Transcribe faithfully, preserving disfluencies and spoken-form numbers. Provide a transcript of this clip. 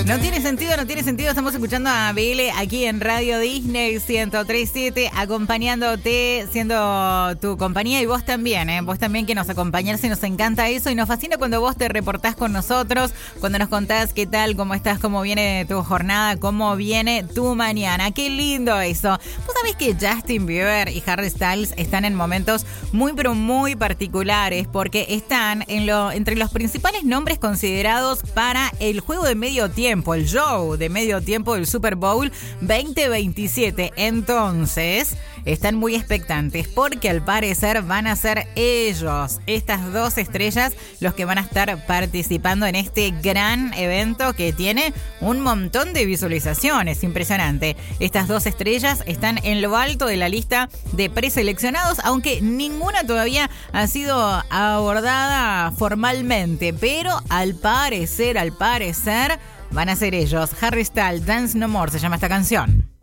No tiene sentido, no tiene sentido. Estamos escuchando a Bele aquí en Radio Disney ciento tres punto siete, acompañándote, siendo tu compañía y vos también, ¿eh? Vos también que nos acompañás y nos encanta eso y nos fascina cuando vos te reportás con nosotros, cuando nos contás qué tal, cómo estás, cómo viene tu jornada, cómo viene tu mañana. Qué lindo eso. Vos sabés que Justin Bieber y Harry Styles están en momentos muy pero muy particulares porque están en lo, entre los principales nombres considerados para el juego de medio tiempo, el show de medio tiempo del Super Bowl veinte veintisiete. Entonces, están muy expectantes porque al parecer van a ser ellos, estas dos estrellas, los que van a estar participando en este gran evento que tiene un montón de visualizaciones. Impresionante. Estas dos estrellas están en lo alto de la lista de preseleccionados, aunque ninguna todavía ha sido abordada formalmente, pero al parecer, al parecer, van a ser ellos. Harry Styles, Dance No More, se llama esta canción.